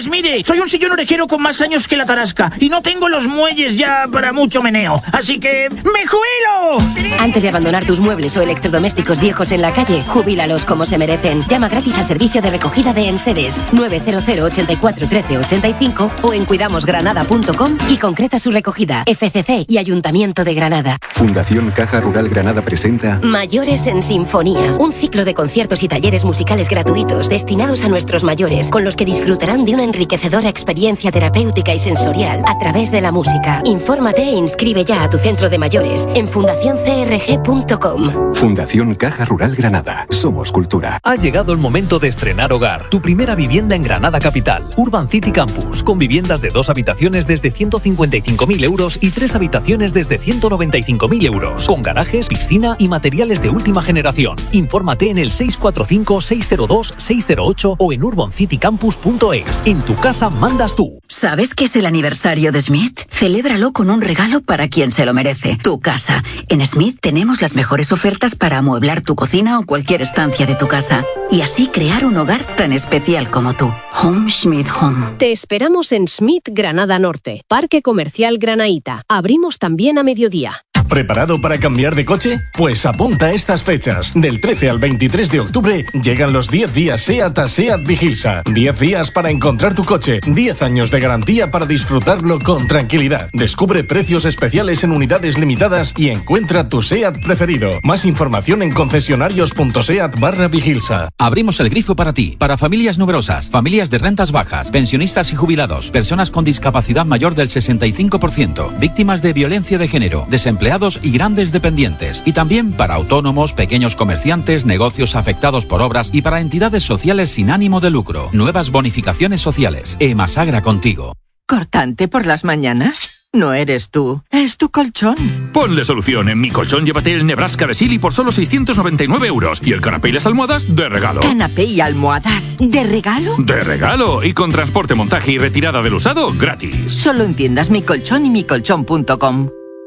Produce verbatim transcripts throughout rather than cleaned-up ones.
Mire, soy un sillón orejero con más años que la tarasca y no tengo los muelles ya para mucho meneo, así que ¡me jubilo! Antes de abandonar tus muebles o electrodomésticos viejos en la calle, jubílalos como se merecen. Llama gratis al servicio de recogida de enseres nueve cero cero, ochenta y cuatro, trece, ochenta y cinco o en cuidamos granada punto com y concreta su recogida. F C C y Ayuntamiento de Granada. Fundación Caja Rural Granada presenta Mayores en Sinfonía, un ciclo de conciertos y talleres musicales gratuitos destinados a nuestros mayores, con los que disfrutarán de una enriquecedora experiencia terapéutica y sensorial a través de la música. Infórmate e inscribe ya a tu centro de mayores en fundación c r g punto com. Fundación Caja Rural Granada. Somos cultura. Ha llegado el momento de estrenar hogar. Tu primera vivienda en Granada Capital. Urban City Campus, con viviendas de dos habitaciones desde ciento cincuenta y cinco mil euros y tres habitaciones desde ciento noventa y cinco mil euros, con garajes, piscina y materiales de última generación. Infórmate en el seis cuatro cinco, seis cero dos, seis cero ocho o en urban city campus punto es. En tu casa mandas tú. ¿Sabes qué es el aniversario de Smith? Celébralo con un regalo para quien se lo merece. Tu casa. En Smith tenemos las mejores ofertas para amueblar tu cocina o cualquier estancia de tu casa. Y así crear un hogar tan especial como tú. Home Smith Home. Te esperamos en Smith Granada Norte, Parque Comercial Granaíta. Abrimos también a mediodía. ¿Preparado para cambiar de coche? Pues apunta a estas fechas. Del trece al veintitrés de octubre llegan los diez días SEAT a SEAT Vigilsa. diez días para encontrar tu coche. diez años de garantía para disfrutarlo con tranquilidad. Descubre precios especiales en unidades limitadas y encuentra tu SEAT preferido. Más información en concesionarios.seat barra Vigilsa. Abrimos el grifo para ti, para familias numerosas, familias de rentas bajas, pensionistas y jubilados, personas con discapacidad mayor del sesenta y cinco por ciento, víctimas de violencia de género, desempleados y grandes dependientes, y también para autónomos, pequeños comerciantes, negocios afectados por obras y para entidades sociales sin ánimo de lucro. Nuevas bonificaciones sociales. Emasagra contigo. ¿Cortante por las mañanas? No eres tú, es tu colchón. Ponle solución. En Mi Colchón llévate el Nebraska de Silly por solo seiscientos noventa y nueve euros y el canapé y las almohadas de regalo. ¿Canapé y almohadas de regalo? De regalo, y con transporte, montaje y retirada del usado gratis. Solo en tiendas Mi Colchón y mi colchón punto com.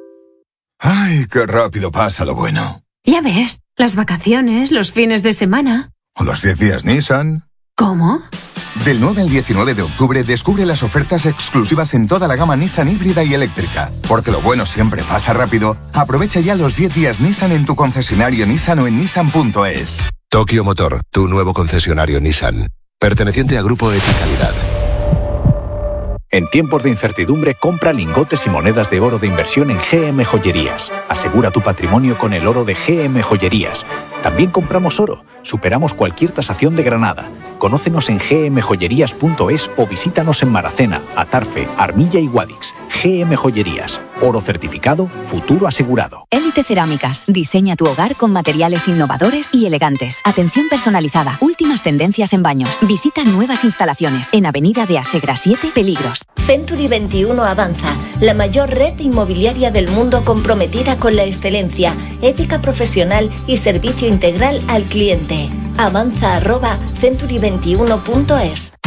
¡Ay, qué rápido pasa lo bueno! Ya ves, las vacaciones, los fines de semana. ¿O los diez días Nissan? ¿Cómo? Del nueve al diecinueve de octubre descubre las ofertas exclusivas en toda la gama Nissan híbrida y eléctrica. Porque lo bueno siempre pasa rápido. Aprovecha ya los diez días Nissan en tu concesionario Nissan o en nissan punto es. Tokio Motor, tu nuevo concesionario Nissan. Perteneciente a Grupo Eticalidad. En tiempos de incertidumbre, compra lingotes y monedas de oro de inversión en G M Joyerías. Asegura tu patrimonio con el oro de G M Joyerías. También compramos oro. Superamos cualquier tasación de Granada. Conócenos en g m joyerías punto es o visítanos en Maracena, Atarfe, Armilla y Guadix. G M Joyerías. Oro certificado, futuro asegurado. Élite Cerámicas. Diseña tu hogar con materiales innovadores y elegantes. Atención personalizada. Últimas tendencias en baños. Visita nuevas instalaciones en Avenida de Asegra siete, Peligros. Century veintiuno Avanza, la mayor red inmobiliaria del mundo comprometida con la excelencia, ética profesional y servicio integral al cliente. Avanza arroba century veintiuno punto es.